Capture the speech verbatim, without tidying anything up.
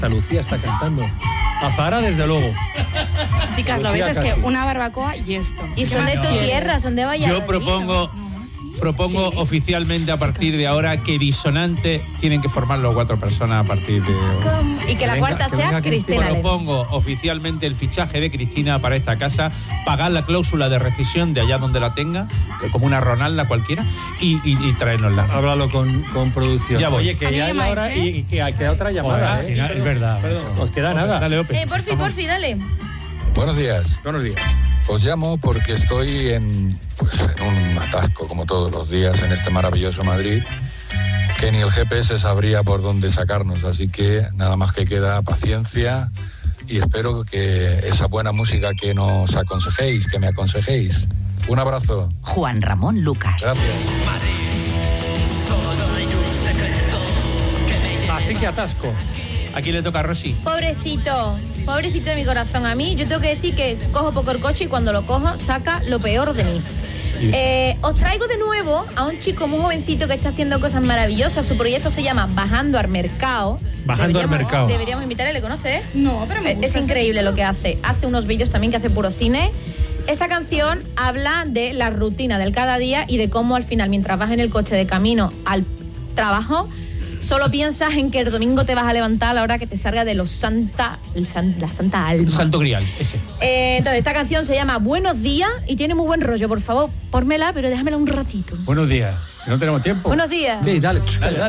Hasta Lucía está cantando. Azahara, desde luego. Chicas, lo Lucía veis, es casi. que una barbacoa y esto. Y son de tu tierra, son de Valladolid. Yo propongo, propongo Sí. oficialmente a partir de ahora que Disonante tienen que formarlo cuatro personas a partir de hoy. Y que la venga, cuarta que sea venga Cristina Levy. Propongo oficialmente el fichaje de Cristina para esta casa, pagar la cláusula de rescisión de allá donde la tenga, como una Ronalda cualquiera, y, y, y traérnosla. Háblalo con, con producción. Ya voy. Oye, que A mí ya me es la hora llamáis, ¿eh? y, y que queda otra llamada. Joder, ¿eh? sí, es verdad, Perdón, macho. nos queda nada. Dale, Ope. Eh, porfi, Vamos. porfi, dale. Buenos días. Buenos días. Os llamo porque estoy en, pues, en un atasco, como todos los días, en este maravilloso Madrid, que ni el G P S sabría por dónde sacarnos. Así que nada más que queda paciencia y espero que esa buena música que nos aconsejéis, que me aconsejéis. Un abrazo. Juan Ramón Lucas. Gracias. Así que atasco. Aquí le toca a Rosy. Pobrecito, pobrecito de mi corazón. A mí, yo tengo que decir que cojo poco el coche y cuando lo cojo saca lo peor de mí. Eh, os traigo de nuevo a un chico muy jovencito que está haciendo cosas maravillosas. Su proyecto se llama Bajando al Mercado. Bajando al Deberíamos- Mercado. Deberíamos invitarle, ¿le conoces? No, pero me Es, gusta es ese increíble título. lo que hace. Hace unos vídeos también que hace puro cine. Esta canción habla de la rutina del cada día y de cómo al final, mientras vas en el coche de camino al trabajo, solo piensas en que el domingo te vas a levantar a la hora que te salga de los santa, el san- la santa alma. Santo Grial, ese. Eh, entonces, esta canción se llama Buenos Días y tiene muy buen rollo. Por favor, pórmela, pero déjamela un ratito. Buenos días. No tenemos tiempo. Buenos días. Sí, dale, dale, dale.